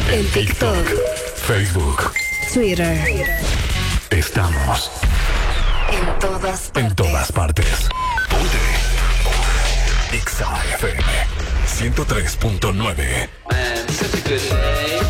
En TikTok, Facebook, Twitter. Estamos En todas partes. Ponte. Exa FM 103.9. Man, such a good day.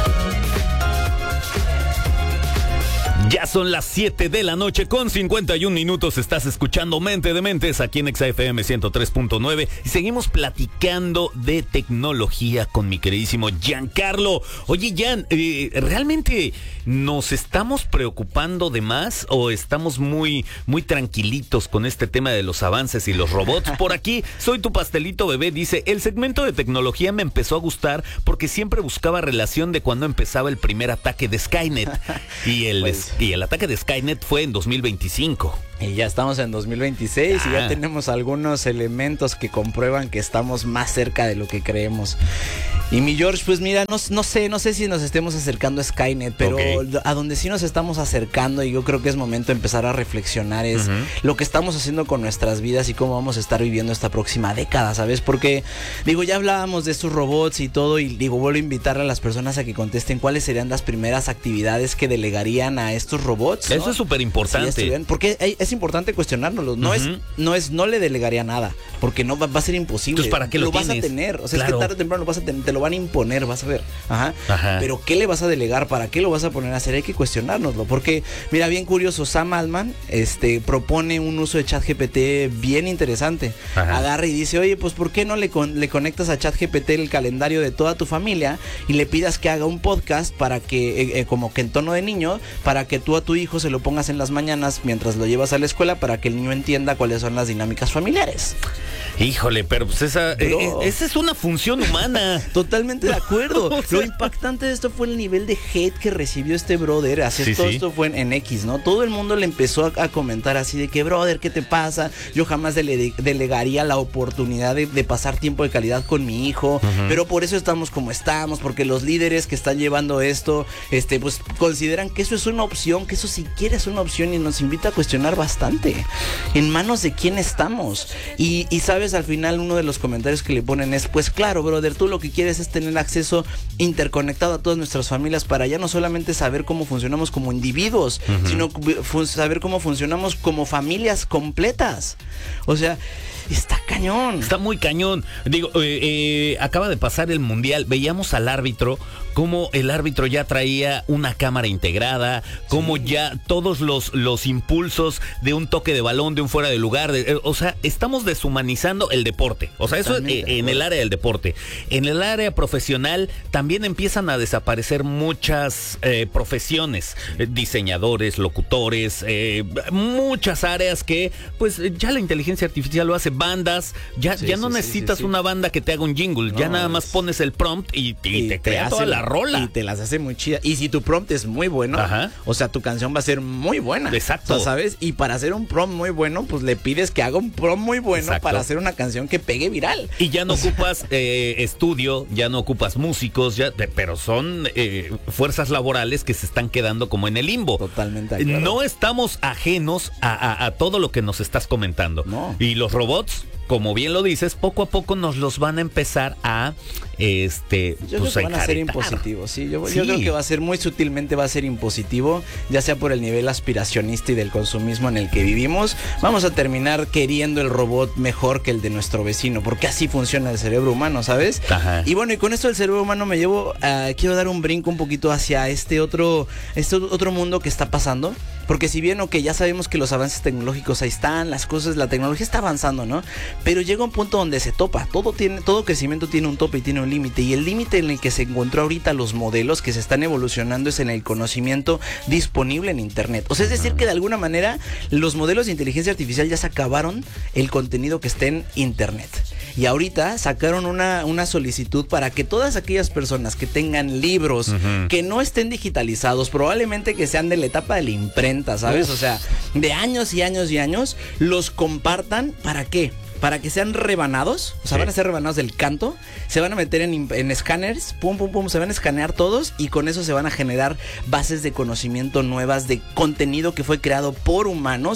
Ya son las 7 de la noche con 51 minutos. Estás escuchando Mente de Mentes aquí en XFM 103.9 y seguimos platicando de tecnología con mi queridísimo Giancarlo. Oye, Gian, ¿realmente nos estamos preocupando de más o estamos muy tranquilitos con este tema de los avances y los robots? Por aquí, Soy tu pastelito bebé dice, el segmento de tecnología me empezó a gustar porque siempre buscaba relación de cuando empezaba el primer ataque de Skynet y el ataque de Skynet fue en 2025. Y ya estamos en 2026 y ya tenemos algunos elementos que comprueban que estamos más cerca de lo que creemos. Y mi George, pues mira, no sé si nos estemos acercando a Skynet, pero a donde sí nos estamos acercando, y yo creo que es momento de empezar a reflexionar, es lo que estamos haciendo con nuestras vidas y cómo vamos a estar viviendo esta próxima década, ¿sabes? Porque, digo, ya hablábamos de estos robots y todo, y digo, vuelvo a invitar a las personas a que contesten cuáles serían las primeras actividades que delegarían a estos robots, ¿no? Eso es súper importante. Porque es importante cuestionárnoslo. No le delegaría nada, porque no va a ser imposible. Entonces, ¿para qué lo vas tienes? a tener? O sea, Claro. es que tarde o temprano lo vas a tener, te lo van a imponer, vas a ver. Ajá. Pero ¿qué le vas a delegar? ¿Para qué lo vas a poner a hacer? Hay que cuestionárnoslo, porque mira, bien curioso, Sam Altman propone un uso de ChatGPT bien interesante. Agarra y dice, oye, pues ¿por qué no le conectas a ChatGPT el calendario de toda tu familia y le pidas que haga un podcast para que, como que en tono de niño, para que tú a tu hijo se lo pongas en las mañanas mientras lo llevas a la escuela, para que el niño entienda cuáles son las dinámicas familiares? Híjole, pero pues esa es una función humana. Totalmente de acuerdo. O sea, Lo impactante de esto fue el nivel de hate que recibió este brother. Esto fue en X, ¿no? Todo el mundo le empezó a comentar así de que, brother, ¿qué te pasa? Yo jamás delegaría la oportunidad de pasar tiempo de calidad con mi hijo, pero por eso estamos como estamos, porque los líderes que están llevando esto, pues consideran que eso es una opción, que eso siquiera es una opción, y nos invita a cuestionar bastante. ¿En manos de quién estamos? Y sabes, al final uno de los comentarios que le ponen es, pues claro, brother, tú lo que quieres es tener acceso interconectado a todas nuestras familias para ya no solamente saber cómo funcionamos como individuos, sino saber cómo funcionamos como familias completas. O sea, está cañón. Está muy cañón. Digo, acaba de pasar el Mundial. Veíamos al árbitro, cómo el árbitro ya traía una cámara integrada, cómo ya todos los impulsos de un toque de balón, de un fuera de lugar. O sea, estamos deshumanizando el deporte. O sea, eso en el área del deporte. En el área profesional también empiezan a desaparecer muchas profesiones. Diseñadores, locutores, muchas áreas que, pues, ya la inteligencia artificial lo hace. Bandas, ya no necesitas una banda que te haga un jingle, ya nada más pones el prompt y te crea toda la rola. Y te las hace muy chidas. Y si tu prompt es muy bueno, o sea, tu canción va a ser muy buena. Exacto. O sea, ¿sabes? Y para hacer un prompt muy bueno, pues le pides que haga un prompt muy bueno para hacer una canción que pegue viral. Y ya no ocupas estudio, ya no ocupas músicos, pero son fuerzas laborales que se están quedando como en el limbo. Totalmente de acuerdo. No estamos ajenos a todo lo que nos estás comentando. No. Y los robots, como bien lo dices, poco a poco nos los van a empezar a yo creo que van a ser impositivos, sí. Yo creo que va a ser muy sutilmente, va a ser impositivo, ya sea por el nivel aspiracionista y del consumismo en el que vivimos. Vamos a terminar queriendo el robot mejor que el de nuestro vecino, porque así funciona el cerebro humano, ¿sabes? Y bueno, y con esto del cerebro humano me llevo quiero dar un brinco un poquito hacia este otro mundo que está pasando. Porque si bien, ya sabemos que los avances tecnológicos ahí están, la tecnología está avanzando, ¿no? Pero llega un punto donde se topa. Todo crecimiento tiene un tope y tiene un límite. Y el límite en el que se encontró ahorita los modelos que se están evolucionando es en el conocimiento disponible en internet. O sea, es decir que de alguna manera los modelos de inteligencia artificial ya se acabaron el contenido que esté en internet. Y ahorita sacaron una solicitud para que todas aquellas personas que tengan libros que no estén digitalizados, probablemente que sean de la etapa de la imprenta, ¿sabes? O sea, de años y años y años, los compartan. ¿Para qué? Para que sean rebanados, o sea, van a ser rebanados del canto, se van a meter en escáneres, se van a escanear todos, y con eso se van a generar bases de conocimiento nuevas de contenido que fue creado por humanos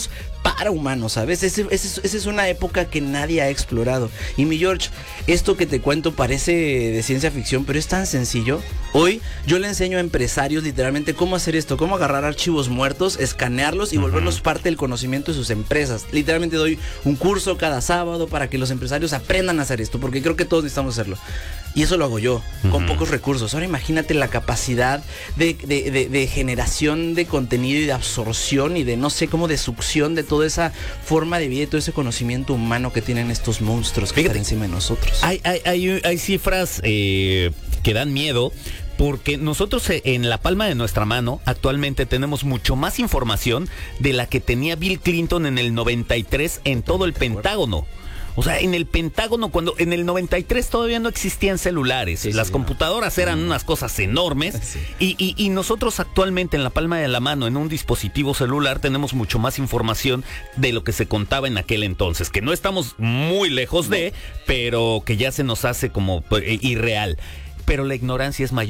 para humanos, ¿sabes? Esa es una época que nadie ha explorado. Y mi George, esto que te cuento parece de ciencia ficción, pero es tan sencillo. Hoy yo le enseño a empresarios literalmente cómo hacer esto, cómo agarrar archivos muertos, escanearlos y volverlos parte del conocimiento de sus empresas. Literalmente doy un curso cada sábado para que los empresarios aprendan a hacer esto, porque creo que todos necesitamos hacerlo. Y eso lo hago yo, con pocos recursos. Ahora imagínate la capacidad de generación de contenido y de absorción y de no sé cómo de succión de toda esa forma de vida y todo ese conocimiento humano que tienen estos monstruos que están encima de nosotros. Hay cifras que dan miedo. Porque nosotros en la palma de nuestra mano actualmente tenemos mucho más información de la que tenía Bill Clinton en el 93 en todo el Pentágono. O sea, en el Pentágono, cuando en el 93 todavía no existían celulares, las computadoras eran unas cosas enormes, y nosotros actualmente en la palma de la mano, en un dispositivo celular, tenemos mucho más información de lo que se contaba en aquel entonces, que no estamos muy lejos de, pero que ya se nos hace como irreal. Pero la ignorancia es mayor.